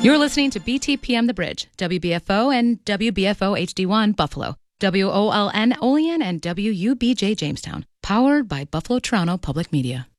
You're listening to BTPM The Bridge, WBFO and WBFO HD1 Buffalo, WOLN Olean and WUBJ Jamestown, powered by Buffalo Toronto Public Media.